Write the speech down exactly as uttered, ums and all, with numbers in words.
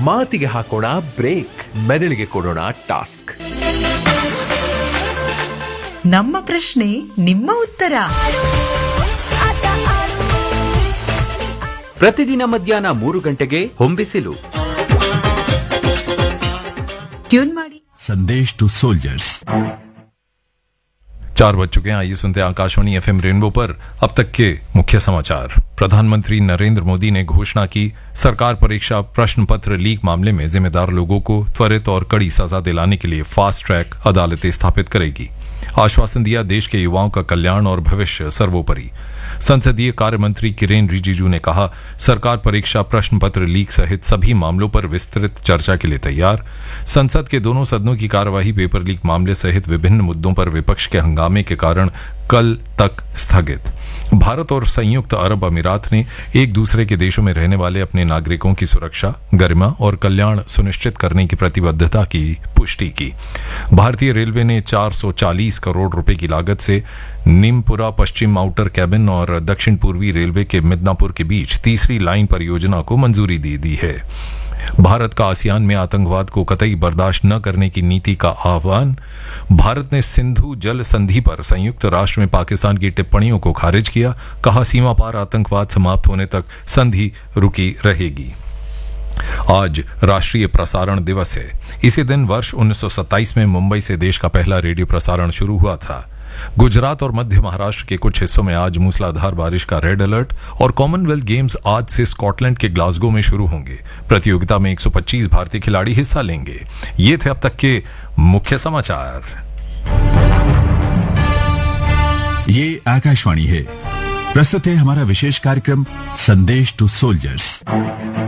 ಮಾತಿಗೆ ಹಾಕೋಣ ಬ್ರೇಕ್, ಮೆದುಳಿಗೆ ಕೊಡೋಣ ಟಾಸ್ಕ್. ನಮ್ಮ ಪ್ರಶ್ನೆ ನಿಮ್ಮ ಉತ್ತರ. ಪ್ರತಿದಿನ ಮಧ್ಯಾಹ್ನ ಮೂರು ಗಂಟೆಗೆ ಹೊಂಬಿಸಿಲು. ಟ್ಯೂನ್ ಮಾಡಿ. संदेश टू सोल्जर्स. चार बज चुके हैं. आइए सुनते हैं आकाशवाणी एफएम रेनबो पर अब तक के मुख्य समाचार. प्रधानमंत्री नरेंद्र मोदी ने घोषणा की सरकार परीक्षा प्रश्न पत्र लीक मामले में जिम्मेदार लोगों को त्वरित और कड़ी सजा दिलाने के लिए फास्ट ट्रैक अदालतें स्थापित करेगी. आश्वासन दिया देश के युवाओं का कल्याण और भविष्य सर्वोपरि. संसदीय कार्य मंत्री किरेन रिजिजू ने कहा सरकार परीक्षा प्रश्न पत्र लीक सहित सभी मामलों पर विस्तृत चर्चा के लिए तैयार. संसद के दोनों सदनों की कार्यवाही पेपर लीक मामले सहित विभिन्न मुद्दों पर विपक्ष के हंगामे के कारण कल तक स्थगित. भारत और संयुक्त अरब अमीरात ने एक दूसरे के देशों में रहने वाले अपने नागरिकों की सुरक्षा, गरिमा और कल्याण सुनिश्चित करने की प्रतिबद्धता की पुष्टि की. भारतीय रेलवे ने चार सौ चालीस करोड़ रुपए की लागत से नीमपुरा पश्चिम आउटर कैबिन और दक्षिण पूर्वी रेलवे के मिदनापुर के बीच तीसरी लाइन परियोजना को मंजूरी दे दी है. भारत का आसियान में आतंकवाद को कतई बर्दाश्त न करने की नीति का आह्वान. भारत ने सिंधु जल संधि पर संयुक्त राष्ट्र में पाकिस्तान की टिप्पणियों को खारिज किया. कहा सीमा पार आतंकवाद समाप्त होने तक संधि रुकी रहेगी. आज राष्ट्रीय प्रसारण दिवस है. इसी दिन वर्ष उन्नीस सौ सत्ताईस में मुंबई से देश का पहला रेडियो प्रसारण शुरू हुआ था. गुजरात और मध्य महाराष्ट्र के कुछ हिस्सों में आज मूसलाधार बारिश का रेड अलर्ट. और कॉमनवेल्थ गेम्स आज से स्कॉटलैंड के ग्लासगो में शुरू होंगे. प्रतियोगिता में एक सौ पच्चीस भारतीय खिलाड़ी हिस्सा लेंगे. ये थे अब तक के मुख्य समाचार. ये आकाशवाणी है. प्रस्तुत है हमारा विशेष कार्यक्रम संदेश टू सोल्जर्स.